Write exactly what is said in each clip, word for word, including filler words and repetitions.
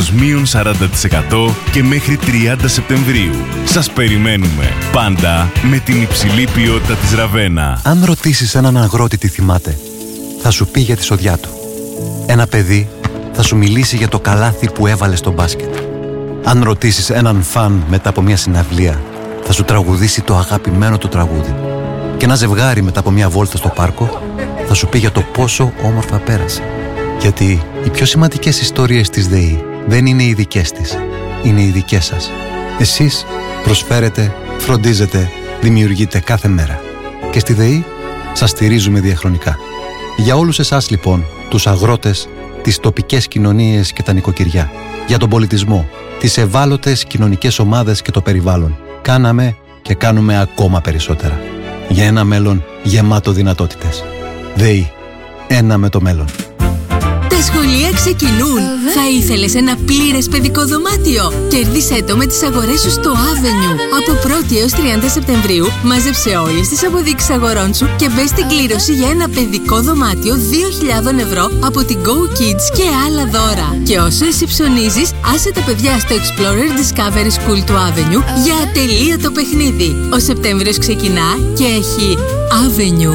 έως μείον σαράντα τοις εκατό και μέχρι τριάντα Σεπτεμβρίου. Σας περιμένουμε πάντα με την υψηλή ποιότητα της Ραβένα. Αν ρωτήσεις έναν αγρότη τι θυμάται, θα σου πει για τη σοδιά του. Ένα παιδί θα σου μιλήσει για το καλάθι που έβαλε στο μπάσκετ. Αν ρωτήσεις έναν φαν μετά από μια συναυλία, θα σου τραγουδήσει το αγαπημένο του τραγούδι. Και ένα ζευγάρι μετά από μια βόλτα στο πάρκο θα σου πει για το πόσο όμορφα πέρασε. Γιατί οι πιο σημαντικές ιστορίες της ΔΕΗ δεν είναι οι δικές της, είναι οι δικές σας. Εσείς προσφέρετε, φροντίζετε, δημιουργείτε κάθε μέρα. Και στη ΔΕΗ σας στηρίζουμε διαχρονικά. Για όλους εσάς λοιπόν, τους αγρότες, τις τοπικές κοινωνίες και τα νοικοκυριά, για τον πολιτισμό, τις ευάλωτες κοινωνικές ομάδες και το περιβάλλον, κάναμε και κάνουμε ακόμα περισσότερα. Για ένα μέλλον γεμάτο δυνατότητες. ΔΕΗ. Ένα με το μέλλον. Τα σχολεία ξεκινούν. Θα ήθελες ένα πλήρες παιδικό δωμάτιο? Κέρδισέ το με τις αγορές σου στο Avenue. Από πρώτη έως τριάντα Σεπτεμβρίου μάζεψε όλες τις αποδείξεις αγορών σου και μπες στην κλήρωση για ένα παιδικό δωμάτιο δύο χιλιάδες ευρώ από την Go Kids και άλλα δώρα. Και όσο εσύ ψωνίζεις, άσε τα παιδιά στο Explorer Discovery School του Avenue για ατελείωτο παιχνίδι. Ο Σεπτέμβριος ξεκινά και έχει Avenue.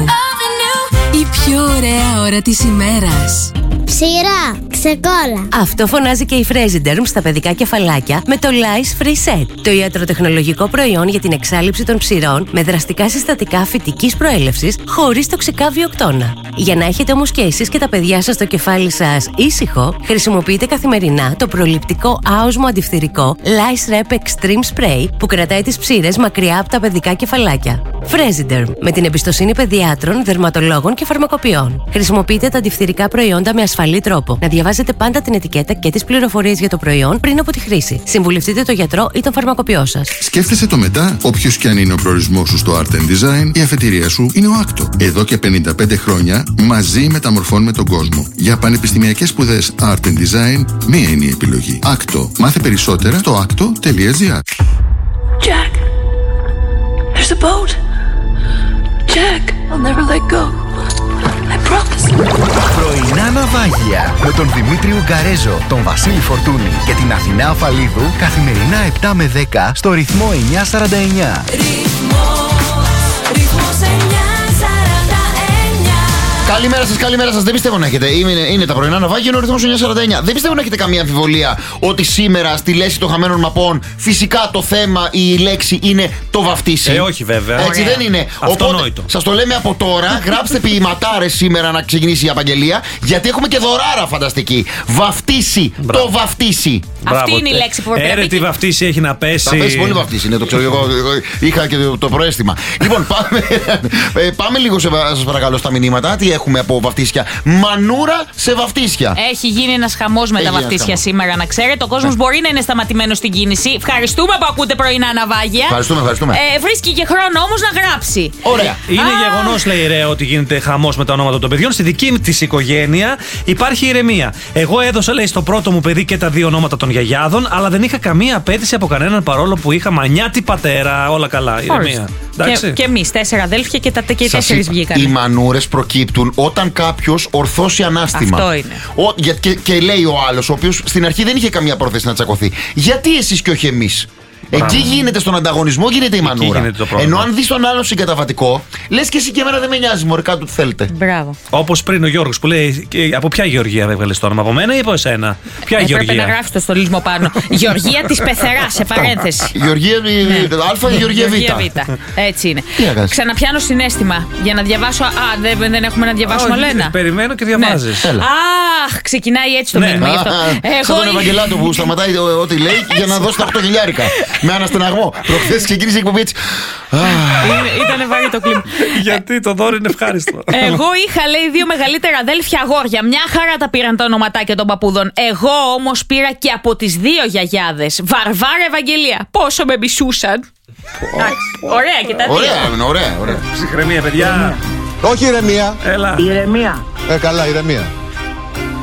Η πιο ωραία ώρα της ημέρας. Ψηρά, ξεκόλα. Αυτό φωνάζει και η Fresiderm στα παιδικά κεφαλάκια με το Lice Free Set. Το ιατροτεχνολογικό προϊόν για την εξάλειψη των ψηρών με δραστικά συστατικά φυτικής προέλευσης χωρίς τοξικά βιοκτώνα. Για να έχετε όμως και εσείς και τα παιδιά σας το κεφάλι σας ήσυχο, χρησιμοποιείτε καθημερινά το προληπτικό άοσμο αντιφθυρικό Lice Rep Extreme Spray που κρατάει τις ψήρες μακριά από τα παιδικά κεφαλάκια. Fresiderm, με την εμπιστοσύνη παιδιάτρων, δερματολόγων και φαρμακοποιών. Χρησιμοποιείτε τα αντιφθυρικά προϊόντα με ασφαλή τρόπο. Να διαβάζετε πάντα την ετικέτα και τις πληροφορίες για το προϊόν πριν από τη χρήση. Συμβουλευτείτε τον γιατρό ή τον φαρμακοποιό σας. Σκέφτεσαι το μετά, όποιος και αν είναι ο προορισμός σου στο Art and Design, η αφετηρία σου είναι ο Άκτο. Εδώ και πενήντα πέντε χρόνια μαζί μεταμορφώνουμε τον κόσμο. Για πανεπιστημιακές σπουδές Art and Design, μία είναι η επιλογή. Άκτο. Μάθε περισσότερα στο άκτο τελεία τζι άρ. Jack, there's a boat. Jack, I'll never let go. I promise. Πρωινά ναυάγια με τον Δημήτρη Ουγκαρέζο, τον Βασίλη Φορτούνη και την Αθηνά Αφαλίδου καθημερινά επτά με δέκα στο ρυθμό εννιά σαράντα εννιά. Καλημέρα σας, καλημέρα σας. Δεν πιστεύω να έχετε. Είναι, είναι τα πρωινά ναυάγια, είναι ο ρυθμός εννιά σαράντα εννιά. Δεν πιστεύω να έχετε καμία αμφιβολία ότι σήμερα στη λέξη των χαμένων μαπών φυσικά το θέμα, η λέξη είναι το βαφτίσι. Ε, όχι βέβαια. Έτσι Ωραία. δεν είναι. Αυτονόητο. Σας το λέμε από τώρα. Γράψτε ποιηματάρες σήμερα να ξεκινήσει η απαγγελία. Γιατί έχουμε και δωράρα φανταστική. Βαφτίσι. Το βαφτίσι. Αυτή είναι η λέξη που πρέπει. Έρε τι βαφτίσι έχει να πέσει. Θα πέσει πολύ βαφτίσι. Είναι, το ξέρω εγώ. Είχα και το, το προαίσθημα. Λοιπόν, πάμε, πάμε λίγο σε, σας παρακαλώ στα μηνύματα. Τι έχουμε από βαφτίσια? Μανούρα σε βαφτίσια. Έχει γίνει ένας χαμός με Έχει τα βαφτίσια σήμερα, να ξέρετε. Ο κόσμος μπορεί να είναι σταματημένος στην κίνηση. Ευχαριστούμε που ακούτε πρωινά ναυάγια. Ευχαριστούμε, ευχαριστούμε. Ε, βρίσκει και χρόνο όμως να γράψει. Ωραία. Είναι γεγονός, λέει η Ρέα, ότι γίνεται χαμός με τα ονόματα των παιδιών. Στη δική της οικογένεια υπάρχει ηρεμία. Εγώ έδωσα, λέει, στο πρώτο μου παιδί και τα δύο ονόματα των γιαγιάδων, αλλά δεν είχα καμία απέτηση από κανέναν παρόλο που είχα μανιάτη πατέρα. Όλα καλά. Ηρεμία. Και, και εμείς, τέσσερα αδέλφια και τα και οι τέσσερις βγήκαν. Οι μανούρες προκύπτουν όταν κάποιος ορθώσει ανάστημα. Αυτό είναι. Ο, για, και, και λέει ο άλλος, ο οποίος στην αρχή δεν είχε καμία πρόθεση να τσακωθεί. Γιατί εσείς και όχι εμείς? Εκεί γίνεται στον ανταγωνισμό, γίνεται η μανούρα. Ενώ αν δεις τον άλλον συγκαταβατικό, λες και εσύ και εμένα δεν με νοιάζει, μωρέ, κάτω τι θέλετε. Μπράβο. Όπως πριν ο Γιώργος που λέει, από ποια Γεωργία έβγαλες το όνομα, από μένα ή από εσένα? Ποια ε, Γεωργία? Πρέπει να γράφει το στολισμό πάνω. Γεωργία της Πεθεράς, σε παρένθεση. Γεωργία Α ή Γεωργία Β. Έτσι είναι. Ξαναπιάνω συναίσθημα για να διαβάσω. Α, δεν, δεν έχουμε να διαβάσουμε άλλο ένα. Περιμένω και διαβάζεις. Αχ, ξεκινάει έτσι το μήνυμα γι' αυτό. Σαν τον Ευαγγελάτο που σταματάει ό,τι λέει για να δώσει τα οκτώ χιλιάρικα. Με αναστεναγμό. Προχθές ξεκίνησε η εκπομπή έτσι. Ήτανε βαρύ το κλίμα. Γιατί το δώρο είναι ευχάριστο. Εγώ είχα, λέει, δύο μεγαλύτερα αδέλφια αγόρια. Μια χαρά τα πήραν τα ονοματάκια των παππούδων. Εγώ όμως πήρα και από τις δύο γιαγιάδες. Βαρβάρα, Ευαγγελία. Πόσο με μισούσαν. Ωραία και τα δύο. Ωραία, ωραία. Ψυχραιμία, παιδιά. Όχι ηρεμία. Έλα. Ηρεμία. Ε, καλά, ηρεμία.